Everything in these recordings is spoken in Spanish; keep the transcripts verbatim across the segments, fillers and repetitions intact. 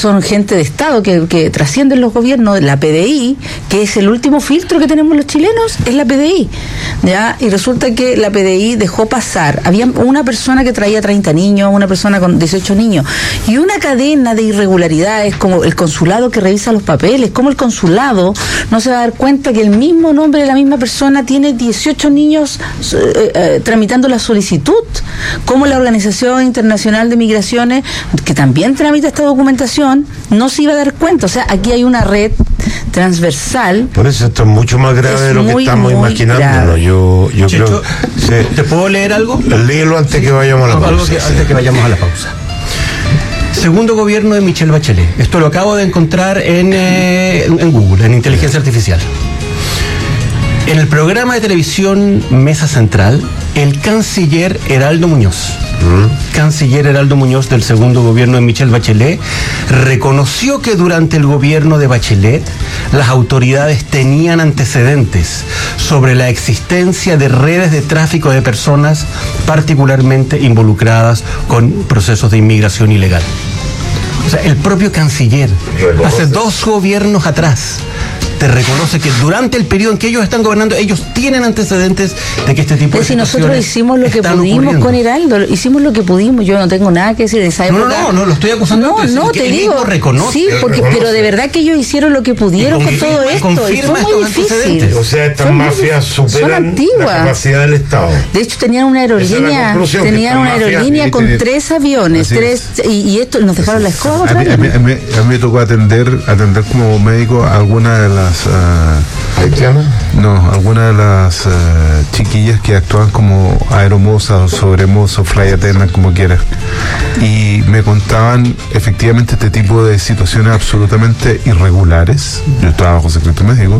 son gente de Estado que, que trascienden los gobiernos, la P D I, que es el último filtro que tenemos los chilenos, es la P D I, ¿ya? Y resulta que la P D I dejó pasar, había una persona que traía treinta niños, una persona con dieciocho niños, y una cadena de irregularidades, como el consulado que revisa los papeles, como el consulado no se va a dar cuenta que el mismo nombre de la misma persona tiene dieciocho niños eh, eh, tramitando la solicitud, como la Organización Internacional de Migraciones, que también tramita esta documentación, no se iba a dar cuenta. O sea, aquí hay una red transversal. Por eso esto es mucho más grave de lo muy, que estamos imaginando. Yo, yo Checho, creo. Sí. ¿Te puedo leer algo? Léelo antes que vayamos a la pausa. Algo que, antes que vayamos a la pausa. Segundo gobierno de Michelle Bachelet. Esto lo acabo de encontrar en, eh, en Google, en inteligencia artificial. En el programa de televisión Mesa Central, el canciller Heraldo Muñoz, ¿Mm? canciller Heraldo Muñoz del segundo gobierno de Michelle Bachelet, reconoció que durante el gobierno de Bachelet las autoridades tenían antecedentes sobre la existencia de redes de tráfico de personas particularmente involucradas con procesos de inmigración ilegal. O sea, el propio canciller, hace dos gobiernos atrás, te reconoce que durante el periodo en que ellos están gobernando, ellos tienen antecedentes de que este tipo de situaciones. Si nosotros hicimos lo que pudimos ocurriendo. Con Heraldo, hicimos lo que pudimos, yo no tengo nada que decir de esa época. No, no, no, lo estoy acusando. No, no, que te él digo. mismo reconoce, sí, porque, reconoce. pero de verdad que ellos hicieron lo que pudieron con todo esto. Y fue muy difícil. O sea, estas Son mafias son superan antiguas. la capacidad del Estado. De hecho, tenían una aerolínea, tenían una aerolínea con tiene, tres aviones, tres y, y esto nos dejaron la escoba. A mí, a, mí, a, mí, a mí me tocó atender, atender como médico a alguna de las uh, ¿Haitianas? No, algunas de las uh, chiquillas que actúan como aeromosas o sobremosas, fly attendant, como quieras. Y me contaban efectivamente este tipo de situaciones absolutamente irregulares. Yo estaba bajo secreto médico.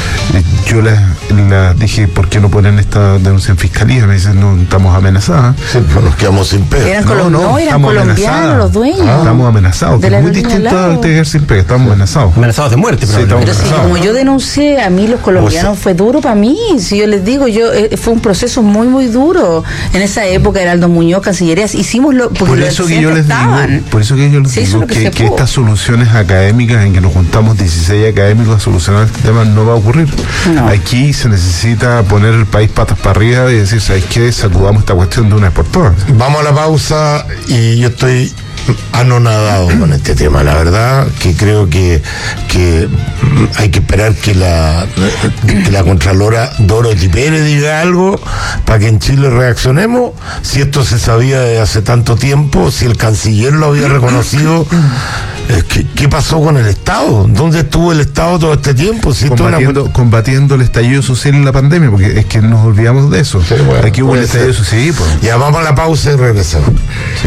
Yo les, les dije, ¿por qué no ponen esta denuncia en fiscalía? Me dicen, no, estamos amenazadas. Sí, pues nos quedamos sin pega. Eran, colom no, no, eran colombianos los dueños. Ah, estamos amenazados. De es muy distinto al quedar sin pega. Estamos amenazados. Amenazados de muerte, sí, pero, pero si como yo denuncié, a mí los colombianos o sea, fue duro para mí. Si yo les digo, yo eh, fue un proceso muy, muy duro. En esa época, Heraldo Muñoz, Cancillerías, hicimos lo por eso que yo les digo, por eso que yo les digo que, que, que estas soluciones académicas en que nos juntamos dieciséis académicos a solucionar este tema no va a ocurrir. No. Aquí se necesita poner el país patas para arriba y decir, ¿sabes qué? Sacudamos esta cuestión de una vez por todas. Vamos a la pausa y yo estoy anonadado con este tema, la verdad que creo que, que hay que esperar que la, que la Contralora Dorothy Pérez diga algo para que en Chile reaccionemos. Si esto se sabía desde hace tanto tiempo, si el canciller lo había reconocido, ¿qué, qué pasó con el Estado? ¿Dónde estuvo el Estado todo este tiempo? Si combatiendo, una... combatiendo el estallido social en la pandemia, porque es que nos olvidamos de eso. Sí, bueno, aquí hubo el estallido social. Sí, pues. Ya vamos a la pausa y regresamos. Sí.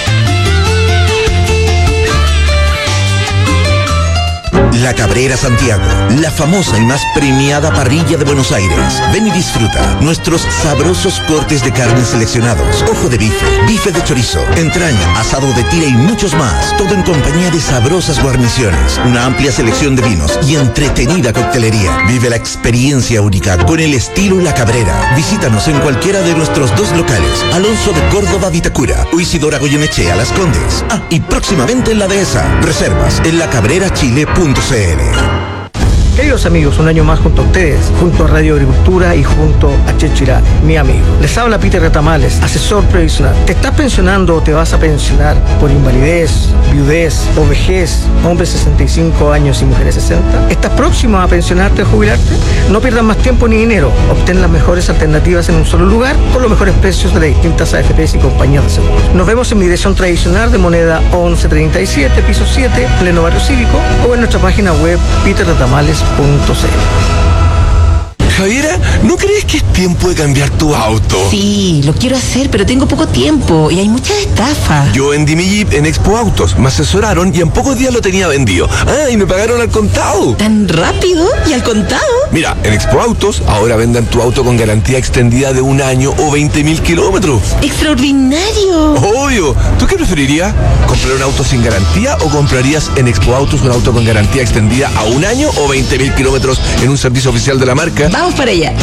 La Cabrera Santiago, la famosa y más premiada parrilla de Buenos Aires. Ven y disfruta nuestros sabrosos cortes de carne seleccionados, ojo de bife, bife de chorizo, entraña, asado de tira y muchos más. Todo en compañía de sabrosas guarniciones, una amplia selección de vinos y entretenida coctelería. Vive la experiencia única con el estilo La Cabrera. Visítanos en cualquiera de nuestros dos locales, Alonso de Córdoba, Vitacura, o Isidora Goyenechea, Las Condes. Ah, y próximamente en la Dehesa. Reservas en la cabrera chile punto c l. Queridos amigos, un año más junto a ustedes, junto a Radio Agricultura y junto a Chechirá, mi amigo. Les habla Peter Retamales, asesor previsional. ¿Te estás pensionando o te vas a pensionar por invalidez, viudez o vejez, hombres sesenta y cinco años y mujeres sesenta? ¿Estás próximo a pensionarte o jubilarte? No pierdas más tiempo ni dinero. Obtén las mejores alternativas en un solo lugar con los mejores precios de las distintas A F Pes y compañías de seguros. Nos vemos en mi dirección tradicional de Moneda once treinta y siete, piso siete, pleno barrio cívico, o en nuestra página web peter retamales punto c l. Javiera, ¿no crees que es tiempo de cambiar tu auto? Sí, lo quiero hacer, pero tengo poco tiempo y hay muchas estafas. Yo vendí mi Jeep en Expo Autos, me asesoraron y en pocos días lo tenía vendido. Ah, y me pagaron al contado. ¿Tan rápido? ¿Y al contado? Mira, en Expo Autos ahora venden tu auto con garantía extendida de un año o veinte mil kilómetros. ¡Extraordinario! Obvio. ¿Tú qué preferirías? ¿Comprar un auto sin garantía o comprarías en Expo Autos un auto con garantía extendida a un año o veinte mil kilómetros en un servicio oficial de la marca? Vamos para allá.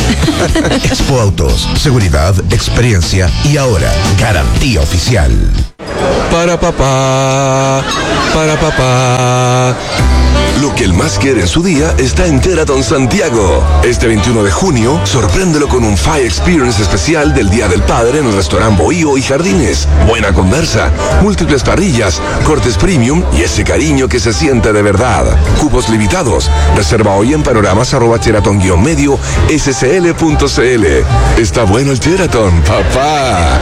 Expo Autos, seguridad, experiencia y ahora garantía oficial. para papá, para papá. Lo que el más quiere en su día está en Sheraton Santiago. Este veintiuno de junio, sorpréndelo con un Fire Experience especial del Día del Padre en el restaurante Bohío y Jardines. Buena conversa, múltiples parrillas, cortes premium y ese cariño que se siente de verdad. Cupos limitados. Reserva hoy en panoramas arroba Sheraton guión medio scl punto cl. Está bueno el Sheraton, papá.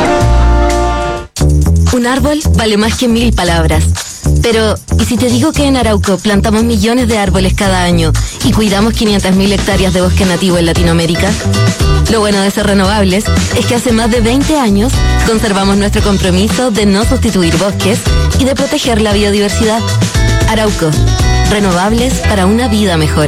Un árbol vale más que mil palabras. Pero, ¿y si te digo que en Arauco plantamos millones de árboles cada año y cuidamos quinientas mil hectáreas de bosque nativo en Latinoamérica? Lo bueno de ser renovables es que hace más de veinte años conservamos nuestro compromiso de no sustituir bosques y de proteger la biodiversidad. Arauco, renovables para una vida mejor.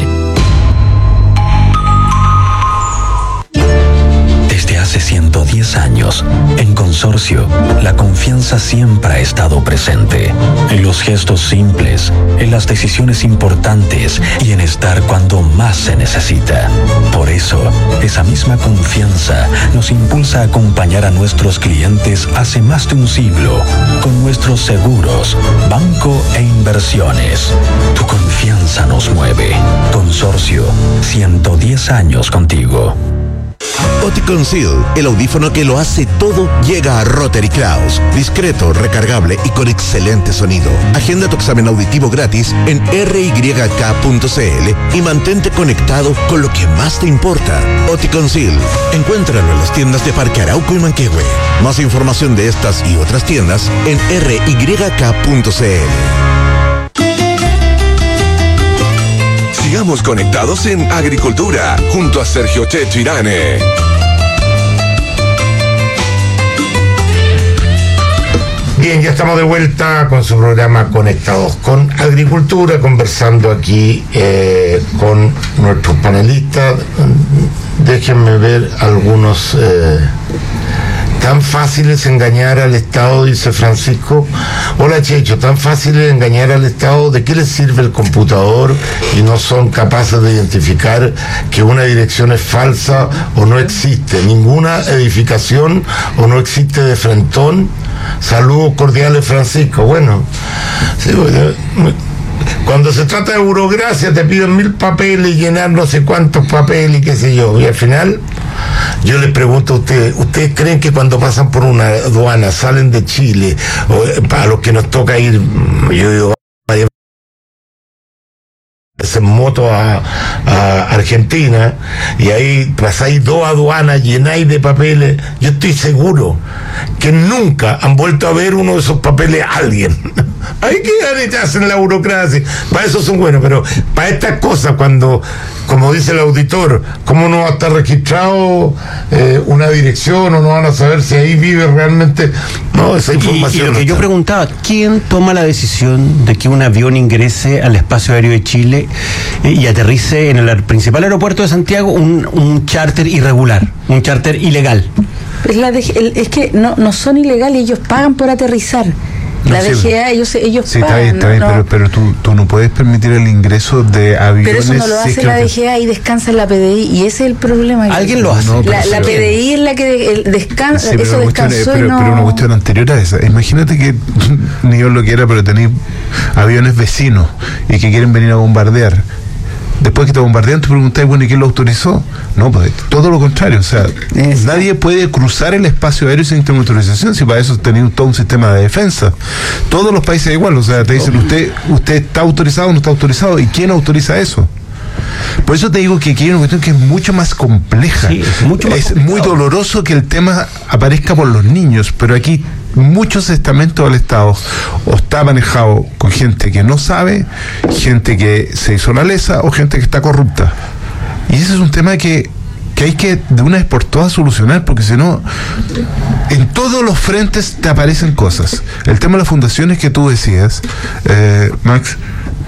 Desde hace ciento diez años, en Consorcio, la confianza siempre ha estado presente. En los gestos simples, en las decisiones importantes y en estar cuando más se necesita. Por eso, esa misma confianza nos impulsa a acompañar a nuestros clientes hace más de un siglo con nuestros seguros, banco e inversiones. Tu confianza nos mueve. Consorcio, ciento diez años contigo. Oticon Seal, el audífono que lo hace todo, llega a Rotary Clouds. Discreto, recargable y con excelente sonido. Agenda tu examen auditivo gratis en r y k punto c l y mantente conectado con lo que más te importa. Oticon Seal. Encuéntralo en las tiendas de Parque Arauco y Manquehue. Más información de estas y otras tiendas en r y k punto c l. Sigamos conectados en Agricultura, junto a Sergio Checho Irane. Bien, ya estamos de vuelta con su programa Conectados con Agricultura, conversando aquí eh, con nuestros panelistas. Déjenme ver algunos... Eh, Tan fácil es engañar al Estado, dice Francisco. Hola Checho, tan fácil es engañar al Estado. ¿De qué les sirve el computador y no son capaces de identificar que una dirección es falsa o no existe? Ninguna edificación o no existe de frentón. Saludos cordiales, Francisco. Bueno, sí, cuando se trata de burocracia te piden mil papeles, llenar no sé cuántos papeles y qué sé yo, y al final yo les pregunto a ustedes, ¿ustedes creen que cuando pasan por una aduana, salen de Chile, o para los que nos toca ir, yo digo, en moto a, a Argentina, y ahí pasáis dos aduanas, llenáis de papeles, yo estoy seguro que nunca han vuelto a ver uno de esos papeles a alguien. Ahí quedan hechas en la burocracia, para eso son buenos, pero para estas cosas, cuando, como dice el auditor, ¿cómo no va a estar registrado eh, una dirección o no van a saber si ahí vive realmente? No, esa información. Y, y lo no que está. yo preguntaba, ¿quién toma la decisión de que un avión ingrese al espacio aéreo de Chile eh, y aterrice en el principal aeropuerto de Santiago un, un charter irregular, un charter ilegal? Es, la de, el, es que no, no son ilegales, ellos pagan por aterrizar. La No, D sí, G A, ellos, ellos Sí, pagan. está bien, está bien, no, pero, pero tú, tú no puedes permitir el ingreso de aviones. pero eso no lo si es hace que la lo D que- G A y descansa en la P D I, y ese es el problema. Alguien lo hace. No, pero La, sí, la pero- P D I es la que el descansa, Sí, pero eso una cuestión- descansó pero, y no... pero una cuestión anterior a esa. Imagínate que ni Dios lo quiera, pero tenéis aviones vecinos y que quieren venir a bombardear. Después que te bombardean, te preguntáis, bueno, ¿y quién lo autorizó? No, pues todo lo contrario. O sea, Es- nadie puede cruzar el espacio aéreo sin tener autorización, si para eso tenéis todo un sistema de defensa. Todos los países igual, o sea, te dicen, usted usted está autorizado o no está autorizado, ¿y quién autoriza eso? Por eso te digo que aquí hay una cuestión que es mucho más compleja. Sí, es mucho más es complicado. muy doloroso que el tema aparezca por los niños, pero aquí muchos estamentos del Estado o está manejado con gente que no sabe, gente que se hizo la lesa o gente que está corrupta. Y ese es un tema que, que hay que de una vez por todas solucionar, porque si no, en todos los frentes te aparecen cosas. El tema de las fundaciones que tú decías, eh, Max,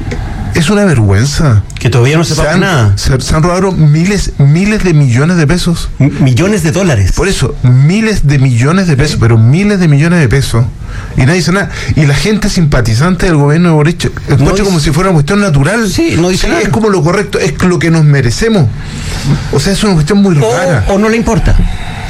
es una vergüenza. Que todavía no se paga han, nada. Se, se han robado miles, miles de millones de pesos. M- millones de dólares. Por eso, miles de millones de pesos, pero miles de millones de pesos. Y nadie dice nada. Y la gente simpatizante del gobierno de Boric escucha dice- como si fuera una cuestión natural. Sí, no dice nada. Es como lo correcto, es lo que nos merecemos. O sea, es una cuestión muy rara. O, o no le importa.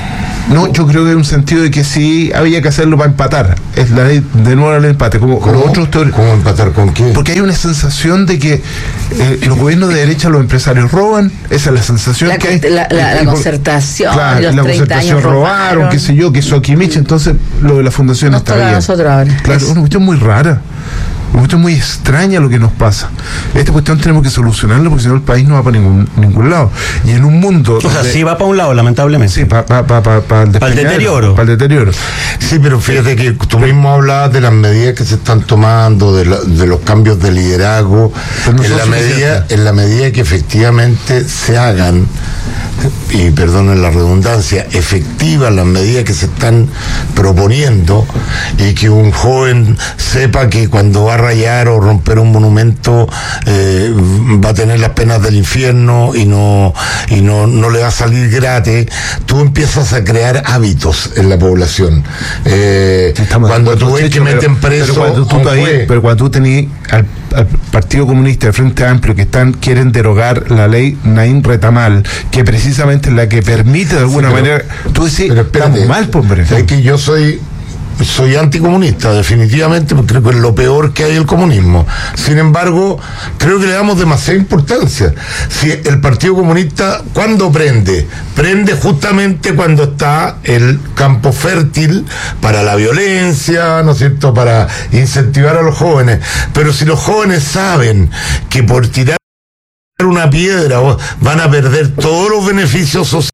No, yo creo que hay un sentido de que sí había que hacerlo para empatar. Es la ley, de nuevo la ley de empate. Como, ¿Cómo? Los otros teori- ¿Cómo empatar con quién? Porque hay una sensación de que eh, los gobiernos de derecha, los empresarios roban. Esa es la sensación La, que hay. la, la, la Y- y- concertación, Claro, los la treinta concertación años robaron, robaron. qué sé yo, que Soquimich, entonces lo de la fundación Nos está toca a bien. nosotros ahora. Claro, Es- una cuestión muy rara. Una cuestión muy extraña lo que nos pasa. Esta cuestión tenemos que solucionarla porque si no el país no va para ningún, ningún lado. Y en un mundo. O sea, donde- sí va para un lado, lamentablemente. Sí, para pa, pa, pa, pa el, Pa' el deterioro. Para el deterioro. Sí, pero fíjate que tú mismo hablabas de las medidas que se están tomando, de, la- de los cambios de liderazgo, Pero no en son la medida, suficientes. en la medida que efectivamente se hagan, y perdonen la redundancia, efectivas las medidas que se están proponiendo, y que un joven sepa que cuando va a rayar o romper un monumento eh, va a tener las penas del infierno y no y no, no le va a salir gratis, tú empiezas a crear hábitos en la población. Eh, Estamos de cuando acuerdo, tú ves que Checho, meten pero- preso pero cuando tú a un todavía- juez. pero cuando tú tenías al, al Partido Comunista, al Frente Amplio, que están quieren derogar la ley Naín Retamal, que precisamente es la que permite de alguna Sí, pero- manera, tú decís, Pero espérate, estamos mal, pues, hombre. es que yo soy soy anticomunista, definitivamente, porque creo que es lo peor que hay el comunismo. Sin embargo, creo que le damos demasiada importancia. Si el Partido Comunista, ¿cuándo prende? Prende justamente cuando está el campo fértil para la violencia, ¿no es cierto?, para incentivar a los jóvenes. Pero si los jóvenes saben que por tirar una piedra van a perder todos los beneficios sociales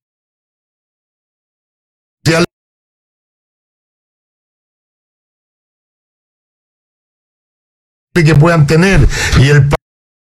que puedan tener, y el